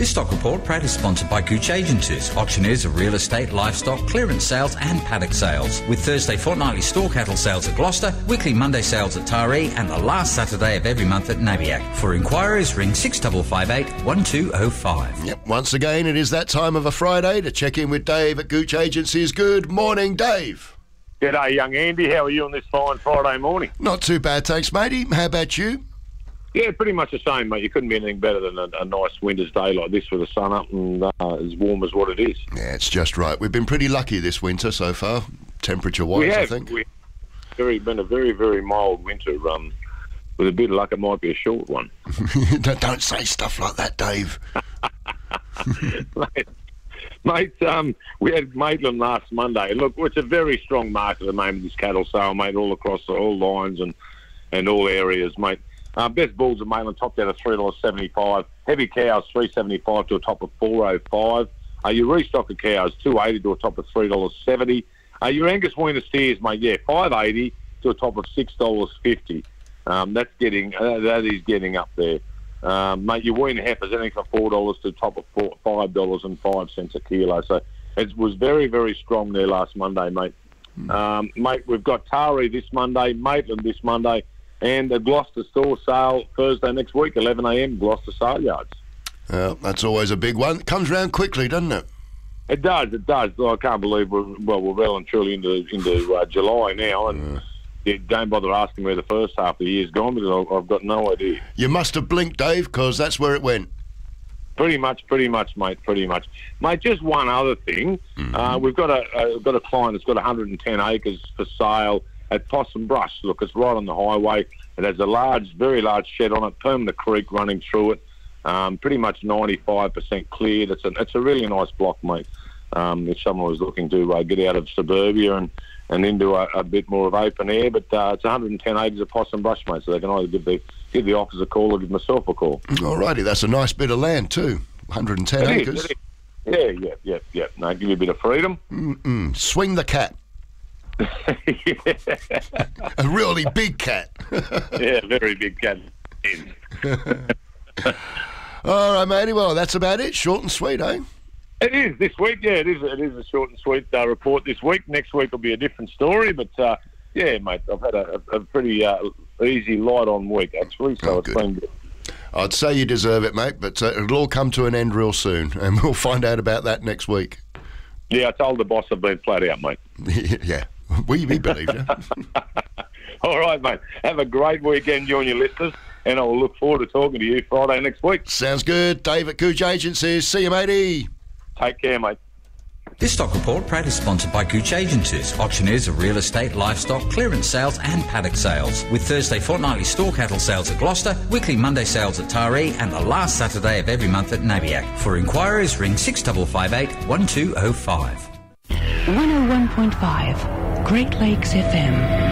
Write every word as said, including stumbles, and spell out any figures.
This stock report proudly sponsored by Gooch Agencies, auctioneers of real estate, livestock, clearance sales and paddock sales. With Thursday fortnightly store cattle sales at Gloucester, weekly Monday sales at Taree and the last Saturday of every month at Nabiac. For inquiries, ring six five five eight, one two zero five. Yep, once again, it is that time of a Friday to check in with Dave at Gooch Agencies. Good morning, Dave. G'day, young Andy. How are you on this fine Friday morning? Not too bad, thanks, matey. How about you? Yeah, pretty much the same, mate. You couldn't be anything better than a, a nice winter's day like this with the sun up and uh, as warm as what it is. Yeah, it's just right. We've been pretty lucky this winter so far, temperature-wise, we have, I think. We've very, been a very, very mild winter. Um, with a bit of luck, it might be a short one. don't, don't say stuff like that, Dave. mate, mate um, we had Maitland last Monday. Look, it's a very strong market at the moment, this cattle sale, mate, all across the, all lines and, and all areas, mate. Uh, best bulls at Maitland topped out at three dollars seventy-five. Heavy cows three dollars seventy-five to a top of four dollars oh five. Uh, your restocker cows two dollars eighty to a top of three dollars seventy. Uh, your Angus Weiner steers, mate, yeah, five dollars eighty to a top of six dollars fifty. Um, that's getting uh, that is getting up there, um, mate. Your Weiner heifers anything from four dollars to a top of four, five dollars and five cents a kilo. So it was very, very strong there last Monday, mate. Mm. Um, mate, we've got Taree this Monday, Maitland this Monday. And the Gloucester store sale Thursday next week, eleven a m, Gloucester sale yards. Well, that's always a big one. It comes round quickly, doesn't it? It does, it does. I can't believe we're, well, we're well and truly into into uh, July now, and uh. yeah, don't bother asking where the first half of the year's gone because I've, I've got no idea. You must have blinked, Dave, because that's where it went. Pretty much, pretty much, mate, pretty much. Mate, just one other thing. Mm-hmm. Uh, we've got a, a, got a client that's got one hundred ten acres for sale at Possum Brush. Look, it's right on the highway. It has a large, very large shed on it, Permanent Creek running through it, um, pretty much ninety-five percent cleared. It's a, it's a really nice block, mate. Um, if someone was looking to uh, get out of suburbia and, and into a, a bit more of open air, but uh, it's one hundred ten acres of Possum Brush, mate, so they can either give the, give the office a call or give myself a call. All righty, that's a nice bit of land too, one hundred ten it acres. Is, it is. Yeah, yeah, yeah, yeah. No, give you a bit of freedom. Mm-mm. Swing the cat. A really big cat. Yeah, very big cat. All right, matey. Well, that's about it. Short and sweet, eh? It is this week. Yeah, it is. It is a short and sweet uh, report this week. Next week will be a different story. But uh, yeah, mate, I've had a, a pretty uh, easy, light-on week actually. So oh, it's been good. I'd say you deserve it, mate. But uh, it'll all come to an end real soon, and we'll find out about that next week. Yeah, I told the boss I've been flat out, mate. Yeah. We, we believe you. All right, mate. Have a great weekend, you and your listeners, and I will look forward to talking to you Friday next week. Sounds good. Dave at Gooch Agencies. See you, matey. Take care, mate. This stock report proudly sponsored by Gooch Agencies, auctioneers of real estate, livestock, clearance sales and paddock sales. With Thursday fortnightly store cattle sales at Gloucester, weekly Monday sales at Taree and the last Saturday of every month at Nabiac. For inquiries, ring six five five eight, one two zero five. one oh one point five Great Lakes F M.